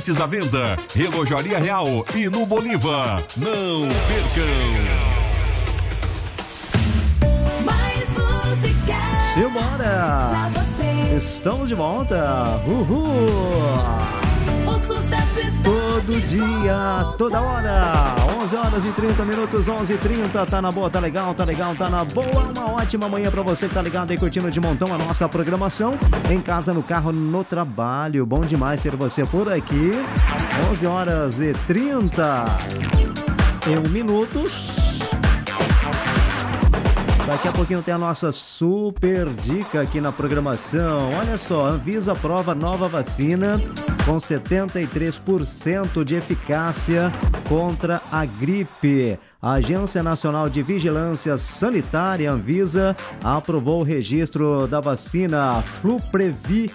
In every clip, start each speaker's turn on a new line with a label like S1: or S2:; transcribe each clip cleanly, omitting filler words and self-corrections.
S1: Presentes à venda, Relojaria Real e no Bolívar. Não percam!
S2: Mais música.
S3: Simbora! Estamos de volta! Uhul!
S2: O sucesso está
S3: Todo dia, toda hora, 11 horas e 30 minutos, 11h30, tá na boa, tá legal, tá na boa, uma ótima manhã pra você que tá ligado aí curtindo de montão a nossa programação, em casa, no carro, no trabalho, bom demais ter você por aqui, 11 horas e 31 minutos. Daqui a pouquinho tem a nossa super dica aqui na programação. Olha só, Anvisa aprova nova vacina com 73% de eficácia contra a gripe. A Agência Nacional de Vigilância Sanitária, Anvisa, aprovou o registro da vacina Fluprevli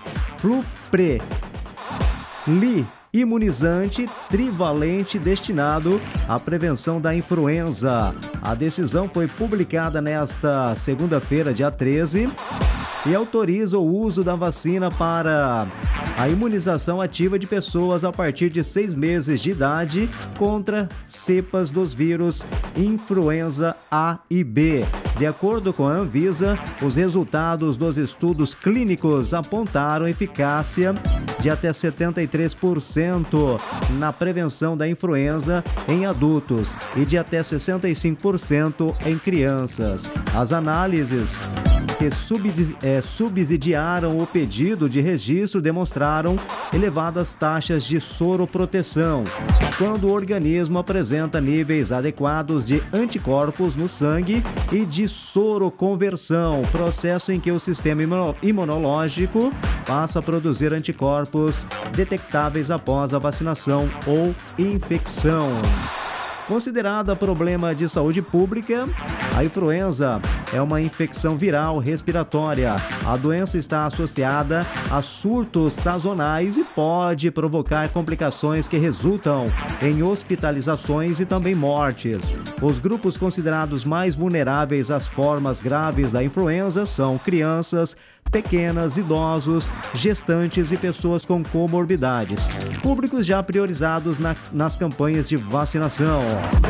S3: imunizante trivalente destinado à prevenção da influenza. A decisão foi publicada nesta segunda-feira, dia 13, e autoriza o uso da vacina para a imunização ativa de pessoas a partir de 6 meses de idade contra cepas dos vírus influenza A e B. De acordo com a Anvisa, os resultados dos estudos clínicos apontaram eficácia de até 73% na prevenção da influenza em adultos e de até 65% em crianças. As análises que subsidiaram o pedido de registro demonstraram elevadas taxas de soroproteção, quando o organismo apresenta níveis adequados de anticorpos no sangue e de soroconversão, processo em que o sistema imunológico passa a produzir anticorpos detectáveis após a vacinação ou infecção. Considerada problema de saúde pública, a influenza é uma infecção viral respiratória. A doença está associada a surtos sazonais e pode provocar complicações que resultam em hospitalizações e também mortes. Os grupos considerados mais vulneráveis às formas graves da influenza são crianças, pequenas, idosos, gestantes e pessoas com comorbidades. Públicos já priorizados nas campanhas de vacinação.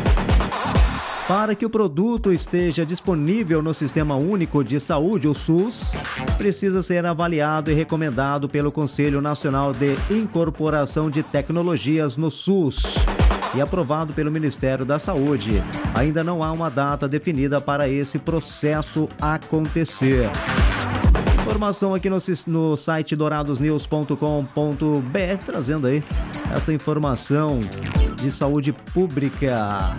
S3: Para que o produto esteja disponível no Sistema Único de Saúde, o SUS, precisa ser avaliado e recomendado pelo Conselho Nacional de Incorporação de Tecnologias no SUS e aprovado pelo Ministério da Saúde. Ainda não há uma data definida para esse processo acontecer. Informação aqui no site douradosnews.com.br, trazendo aí essa informação de saúde pública.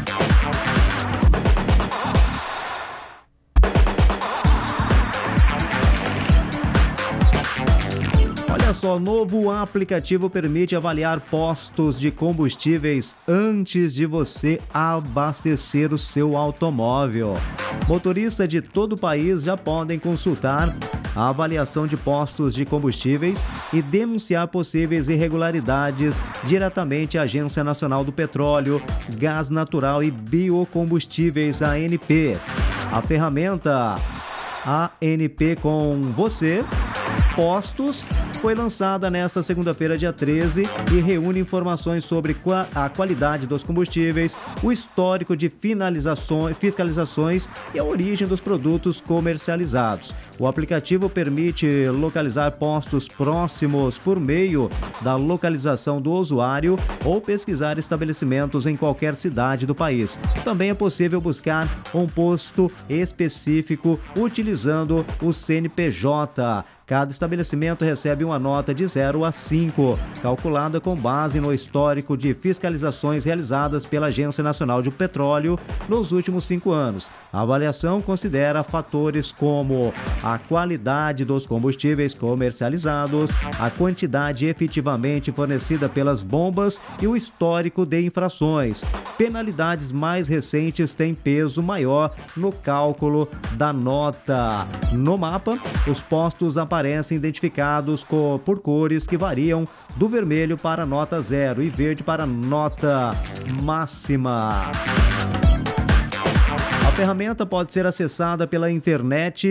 S3: Olha só, novo aplicativo permite avaliar postos de combustíveis antes de você abastecer o seu automóvel. Motoristas de todo o país já podem consultar a avaliação de postos de combustíveis e denunciar possíveis irregularidades diretamente à Agência Nacional do Petróleo, Gás Natural e Biocombustíveis, ANP. A ferramenta ANP com você, Postos, foi lançada nesta segunda-feira, dia 13, e reúne informações sobre a qualidade dos combustíveis, o histórico de fiscalizações e a origem dos produtos comercializados. O aplicativo permite localizar postos próximos por meio da localização do usuário ou pesquisar estabelecimentos em qualquer cidade do país. Também é possível buscar um posto específico utilizando o CNPJ. Cada estabelecimento recebe uma nota de 0 a 5, calculada com base no histórico de fiscalizações realizadas pela Agência Nacional de Petróleo nos últimos 5 anos. A avaliação considera fatores como a qualidade dos combustíveis comercializados, a quantidade efetivamente fornecida pelas bombas e o histórico de infrações. Penalidades mais recentes têm peso maior no cálculo da nota. No mapa, os postos aparecem identificados por cores que variam do vermelho para nota 0 e verde para nota máxima. A ferramenta pode ser acessada pela internet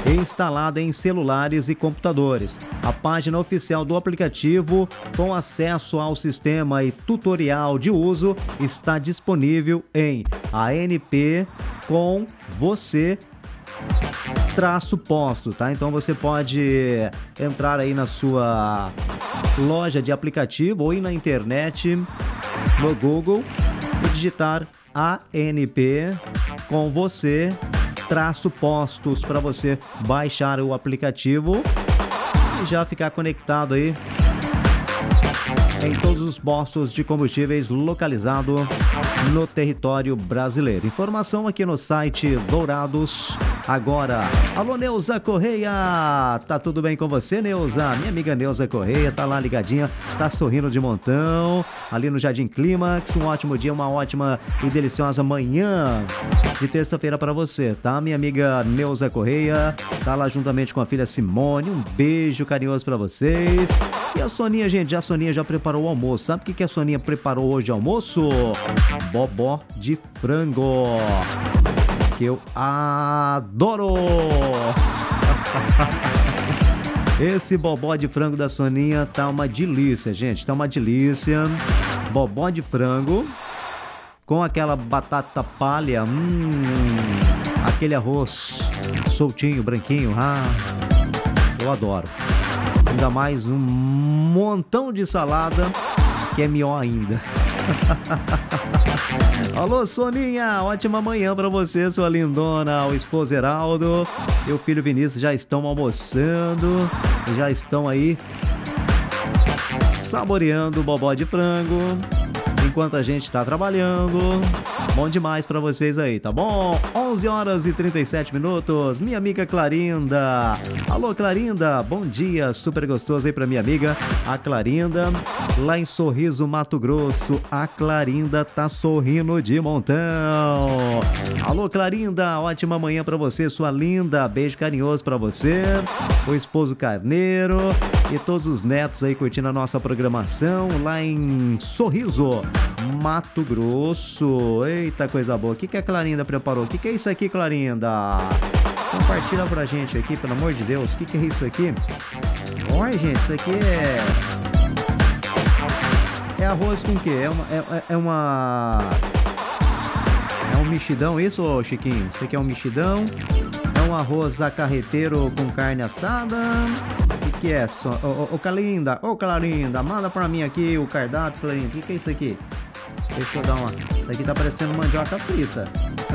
S3: instalada em celulares e computadores. A página oficial do aplicativo, com acesso ao sistema e tutorial de uso, está disponível em ANP-com-você-postos, tá? Então você pode entrar aí na sua loja de aplicativo ou ir na internet, no Google, e digitar ANP-com-você-postos para você baixar o aplicativo e já ficar conectado aí em todos os postos de combustíveis localizados no território brasileiro. Informação aqui no site Dourados Agora. Alô, Neuza Correia, tá tudo bem com você, Neuza? Minha amiga Neuza Correia tá lá ligadinha, tá sorrindo de montão, ali no Jardim Clímax. Um ótimo dia, uma ótima e deliciosa manhã de terça-feira para você, tá? Minha amiga Neuza Correia tá lá juntamente com a filha Simone. Um beijo carinhoso para vocês. E a Soninha, gente, a Soninha já preparou o almoço. Sabe o que a Soninha preparou hoje de almoço? Bobó de frango, que eu adoro. Esse bobó de frango da Soninha tá uma delícia, gente, tá uma delícia. Bobó de frango com aquela batata palha, aquele arroz soltinho, branquinho, eu adoro. Ainda mais um montão de salada, que é melhor ainda. Alô, Soninha, ótima manhã pra você, sua lindona. O esposo Heraldo e o filho Vinícius já estão almoçando, já estão aí saboreando o bobó de frango enquanto a gente tá trabalhando. Bom demais pra vocês aí, tá bom? 11 horas e 37 minutos. Minha amiga Clarinda. Alô, Clarinda, bom dia. Super gostoso aí pra minha amiga, a Clarinda, lá em Sorriso, Mato Grosso. A Clarinda tá sorrindo de montão. Alô, Clarinda, ótima manhã pra você, sua linda. Beijo carinhoso pra você, o esposo Carneiro e todos os netos aí curtindo a nossa programação lá em Sorriso, Mato Grosso. Eita, coisa boa. O que a Clarinda preparou? O que é isso aqui, Clarinda? Compartilha pra gente aqui, pelo amor de Deus. O que é isso aqui? Oi, gente, isso aqui é arroz com o quê? É um mexidão, isso, Chiquinho? Isso aqui é um mexidão? É um arroz acarreteiro com carne assada? O que é? Ô, Clarinda, manda pra mim aqui o cardápio, Clarinda. O que é isso aqui? Deixa eu dar uma... Isso aqui tá parecendo mandioca frita.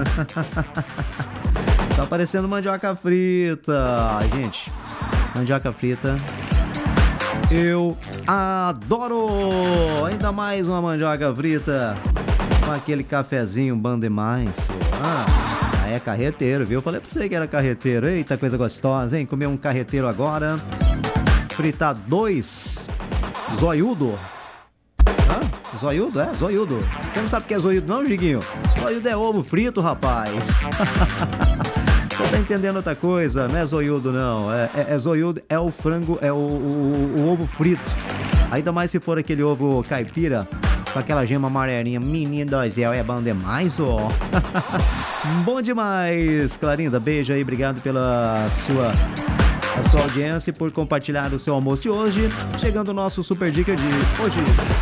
S3: Tá parecendo mandioca frita. Gente, mandioca frita eu adoro. Ainda mais uma mandioca frita com aquele cafezinho bom demais. É carreteiro, viu? Eu falei pra você que era carreteiro. Eita, coisa gostosa, hein? Comer um carreteiro agora. Fritar 2 zoiudo. Zoiudo? Zoiudo. Você não sabe o que é zoiudo não, Giguinho? Zoiudo é ovo frito, rapaz. Você tá entendendo outra coisa? Não é zoiudo, não. É zoiudo, é o frango, é o ovo frito. Ainda mais se for aquele ovo caipira, com aquela gema amarelinha. Menino do céu, é bom demais, ó. Bom demais, Clarinda. Beijo aí, obrigado pela sua audiência e por compartilhar o seu almoço de hoje. Chegando o nosso Super Dica de hoje.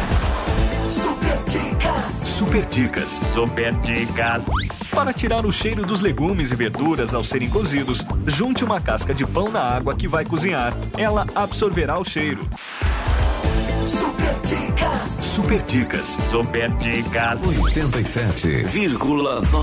S1: Super Dicas. Para tirar o cheiro dos legumes e verduras ao serem cozidos, junte uma casca de pão na água que vai cozinhar. Ela absorverá o cheiro. Super Dicas. 87,9.